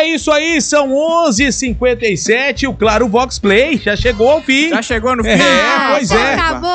isso aí, são 11h57, o Claro Vox Play já chegou ao fim. Já chegou no fim? Pois é.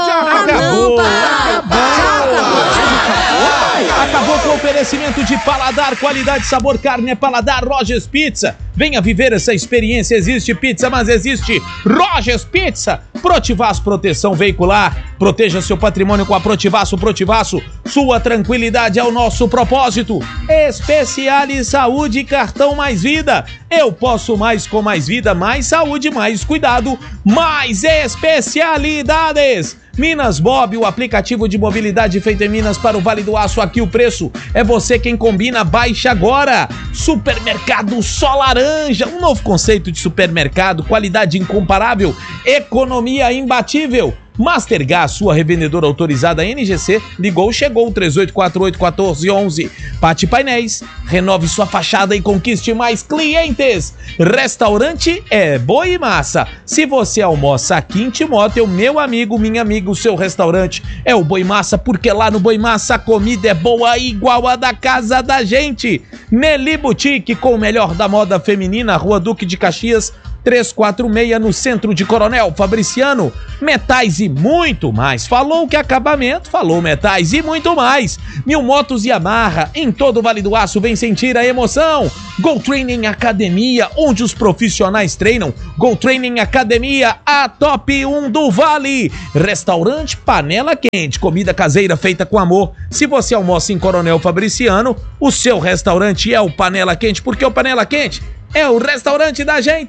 Acabou com o oferecimento de paladar, qualidade, sabor, carne é paladar, Rogers Pizza. Venha viver essa experiência, existe pizza, mas existe Rogers Pizza. Protivaço Proteção Veicular, proteja seu patrimônio com a Protivaço. Protivaço, sua tranquilidade é o nosso propósito. Especiale Saúde, cartão Mais Vida. Eu posso mais com mais vida, mais saúde, mais cuidado, mais especialidades. Minas Bob, o aplicativo de mobilidade feito em Minas para o Vale do Aço. Aqui o preço é você quem combina, baixa agora. Supermercado Só Laranja, um novo conceito de supermercado, qualidade incomparável, economia imbatível. Mastergas, sua revendedora autorizada NGC, ligou, chegou, 3848-1411. Pátio Painéis, renove sua fachada e conquiste mais clientes. Restaurante é Boi e Massa. Se você almoça aqui em Timóteo, meu amigo, minha amiga, o seu restaurante é o Boi Massa, porque lá no Boi Massa a comida é boa igual a da casa da gente. Nelly Boutique, com o melhor da moda feminina, Rua Duque de Caxias, 346, no centro de Coronel Fabriciano. Metais e muito mais. Falou que acabamento, falou metais e muito mais. Mil Motos e Yamaha, em todo o Vale do Aço, vem sentir a emoção. Go Training Academia, onde os profissionais treinam. Go Training Academia, a top 1 do Vale. Restaurante Panela Quente, comida caseira feita com amor. Se você almoça em Coronel Fabriciano, o seu restaurante é o Panela Quente, porque o Panela Quente é o restaurante da gente!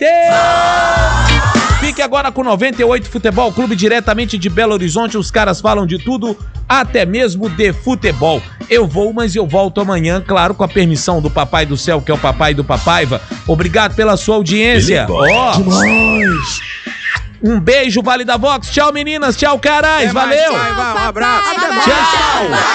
Fique agora com 98 Futebol Clube, diretamente de Belo Horizonte. Os caras falam de tudo, até mesmo de futebol. Eu vou, mas eu volto amanhã, claro, com a permissão do Papai do Céu, que é o papai do Papaiva. Obrigado pela sua audiência. Demais. Um beijo, Vale da Vox. Tchau, meninas. Tchau, carais. Valeu. Um abraço. Tchau.